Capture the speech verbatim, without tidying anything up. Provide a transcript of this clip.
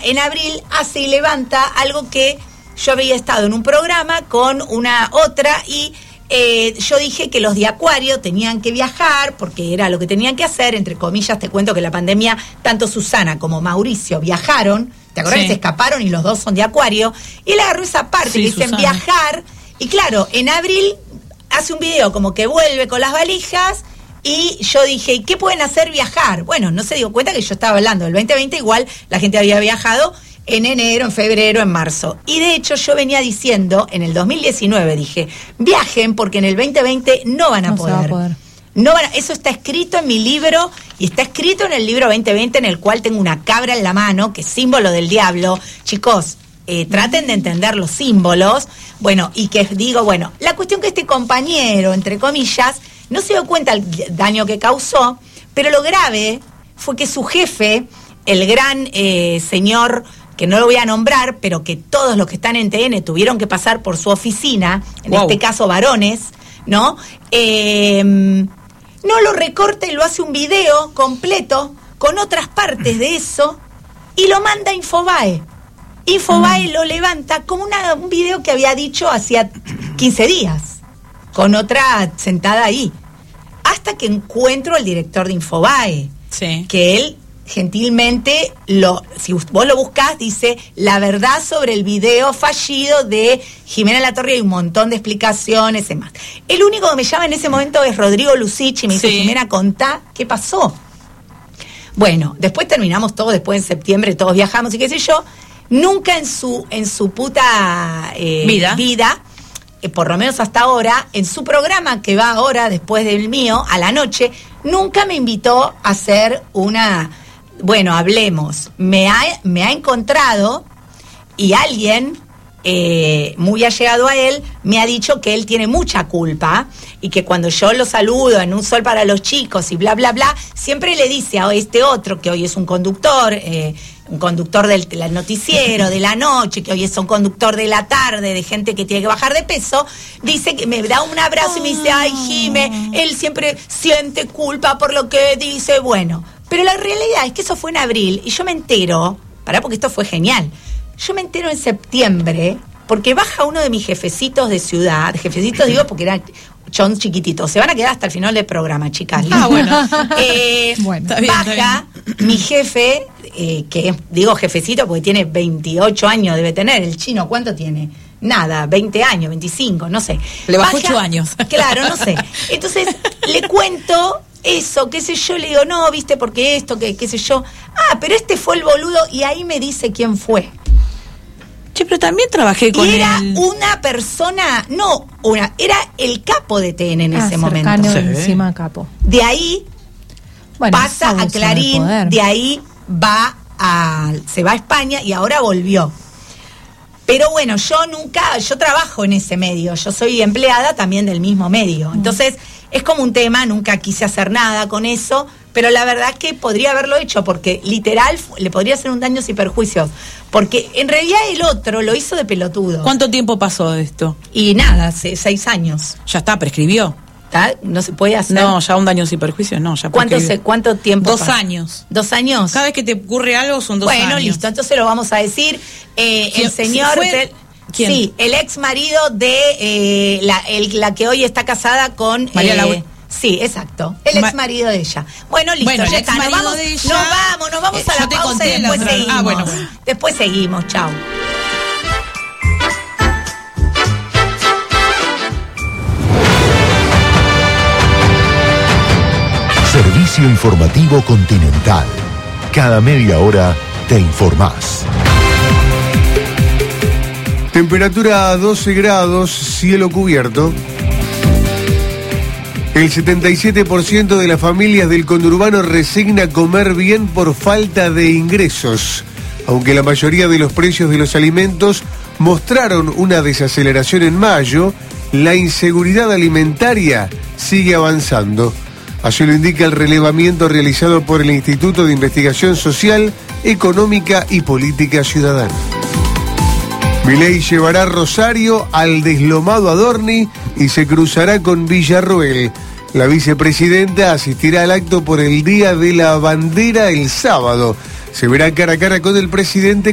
en abril hace y levanta algo que yo había estado en un programa con una otra y eh, yo dije que los de Acuario tenían que viajar porque era lo que tenían que hacer, entre comillas. Te cuento que la pandemia, tanto Susana como Mauricio viajaron, ¿te acordás? Sí. Se escaparon y los dos son de Acuario, y él agarró esa parte sí, que dicen Susana. Viajar, y claro, en abril hace un video como que vuelve con las valijas. Y yo dije, ¿qué pueden hacer viajar? Bueno, no se dio cuenta que yo estaba hablando del veinte veinte, igual la gente había viajado en enero, en febrero, en marzo. Y de hecho yo venía diciendo, en el dos mil diecinueve dije, viajen porque en el veinte veinte no van a no poder. Se va a poder. No van a, eso está escrito en mi libro y está escrito en el libro veinte veinte, en el cual tengo una cabra en la mano, que es símbolo del diablo. Chicos, eh, traten de entender los símbolos. Bueno, y que digo, bueno, la cuestión que este compañero, entre comillas, no se dio cuenta el daño que causó, pero lo grave fue que su jefe, el gran eh, señor, que no lo voy a nombrar, pero que todos los que están en T N tuvieron que pasar por su oficina, en wow. este caso varones, ¿no? Eh, no lo recorta y lo hace un video completo con otras partes de eso y lo manda a Infobae. Infobae mm. lo levanta como una, un video que había dicho hacía quince días, con otra sentada ahí. Hasta que encuentro al director de Infobae, sí. que él gentilmente, lo, si vos lo buscás, dice la verdad sobre el video fallido de Jimena Latorre, y un montón de explicaciones y más. El único que me llama en ese momento es Rodrigo Lucich y me dice, sí. Jimena, contá qué pasó. Bueno, después terminamos todo, después en septiembre todos viajamos y qué sé yo. Nunca en su, en su puta eh, vida, vida por lo menos hasta ahora, en su programa que va ahora, después del mío, a la noche, nunca me invitó a hacer una, bueno, hablemos. Me ha, me ha encontrado y alguien eh, muy allegado a él me ha dicho que él tiene mucha culpa y que cuando yo lo saludo en Un Sol para los Chicos y bla, bla, bla, siempre le dice a este otro, que hoy es un conductor, eh, un conductor del, del noticiero, de la noche, que hoy es un conductor de la tarde, de gente que tiene que bajar de peso, dice que me da un abrazo y me dice, ay, Jime, él siempre siente culpa por lo que dice. Bueno, pero la realidad es que eso fue en abril y yo me entero, pará porque esto fue genial, yo me entero en septiembre porque baja uno de mis jefecitos de ciudad, jefecitos digo porque eran chon chiquititos, se van a quedar hasta el final del programa, chicas. Ah, bueno. eh, bueno está bien, baja está bien. Mi jefe, eh, que es, digo jefecito porque tiene veintiocho años, debe tener, el chino, ¿cuánto tiene? Nada, veinte años, veinticinco, no sé. Le bajó ocho años. Claro, no sé. Entonces, le cuento eso, qué sé yo, le digo, no, viste, porque esto, que qué sé yo. Ah, pero este fue el boludo, y ahí me dice quién fue. Che, pero también trabajé con él. Y era el... una persona, no una, era el capo de T N en ah, ese momento. Sí. Encima capo. De ahí bueno, pasa a Clarín, de ahí va a, se va a España y ahora volvió. Pero bueno, yo nunca, yo trabajo en ese medio, yo soy empleada también del mismo medio. Entonces, es como un tema, nunca quise hacer nada con eso, pero la verdad es que podría haberlo hecho, porque literal le podría hacer un daño sin perjuicios. Porque en realidad el otro lo hizo de pelotudo. ¿Cuánto tiempo pasó de esto? Y nada, hace seis años. Ya está, prescribió. ¿Está? No se puede hacer. No, ya un daño sin perjuicios, no, ya ¿Cuánto, se, ¿Cuánto tiempo? Dos pasa? años. ¿Dos años? Cada vez que te ocurre algo son dos bueno, años. Bueno, listo, entonces lo vamos a decir. Eh, el señor... Fue... ¿Quién? Sí, el ex marido de eh, la, el, la que hoy está casada con... María eh, Laura. Sí, exacto. El ex marido de ella. Bueno, listo, bueno, ya está. Nos vamos, de ella, nos vamos, nos vamos eh, a la te pausa y después la seguimos. Ah, bueno. Después seguimos, chao. Servicio informativo Continental. Cada media hora te informás. Temperatura a doce grados, cielo cubierto. El setenta y siete por ciento de las familias del conurbano resigna comer bien por falta de ingresos. Aunque la mayoría de los precios de los alimentos mostraron una desaceleración en mayo, la inseguridad alimentaria sigue avanzando. Así lo indica el relevamiento realizado por el Instituto de Investigación Social, Económica y Política Ciudadana. Milei llevará Rosario al deslomado Adorni y se cruzará con Villarroel. La vicepresidenta asistirá al acto por el Día de la Bandera el sábado. Se verá cara a cara con el presidente